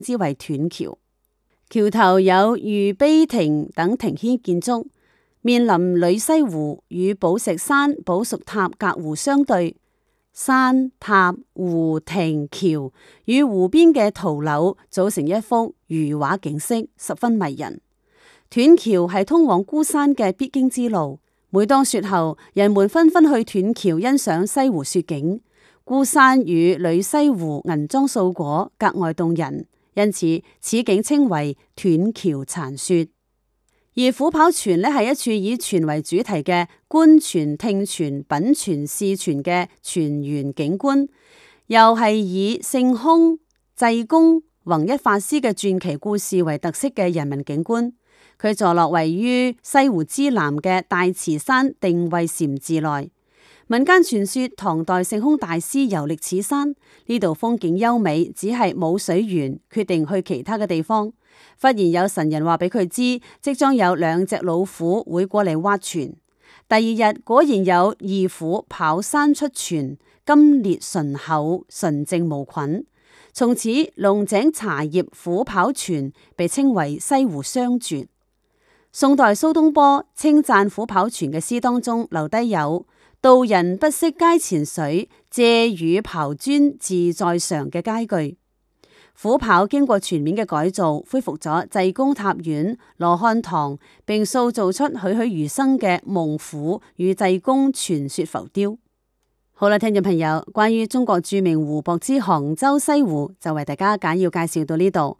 之為斷橋。橋頭有御碑亭等亭軒建築，面臨呂西湖與寶石山寶屬塔隔湖相對，山、塔、湖、亭、橋與湖邊嘅圖樓組成一幅如畫景色，十分迷人。斷橋係通往孤山嘅必經之路，每當雪後，人們紛紛去斷橋欣賞西湖雪景。孤山與呂西湖銀裝素裹，格外動人。因此，此景稱為斷橋殘雪。而虎跑泉呢，係一處以泉為主題嘅觀泉、聽泉、品泉、試泉嘅泉源景觀，又係以聖空、濟公、弘一法師嘅傳奇故事為特色嘅人文景觀。佢坐落位於西湖之南嘅大慈山定慧禪寺內。民間傳說唐代聖空大師遊歷此山，呢度風景優美，只係冇水源，決定去其他嘅地方。忽然有神人話俾佢知，即將有2隻老虎會過嚟挖泉。第二日果然有2虎跑山出泉，金裂純厚，純淨無菌。從此龍井茶葉虎跑泉被稱為西湖雙絕。宋代蘇東坡稱讚虎跑泉嘅詩當中留低有道人不識階前水，借雨刨磚自在常嘅佳句。虎跑經過全面嘅改造，恢復咗濟公塔院、羅漢堂，並塑造出栩栩如生嘅猛虎與濟公傳說浮雕。好啦，聽眾朋友，關於中國著名湖泊之杭州西湖，就為大家簡要介紹到呢度。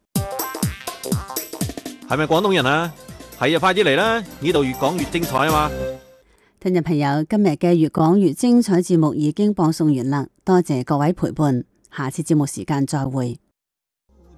係咪廣東人啊？係啊，快啲嚟啦！呢度越講越精彩啊嘛！ 聽眾朋友，今日嘅越講越精彩節目已經播送完啦，多謝各位陪伴，下次節目時間再會。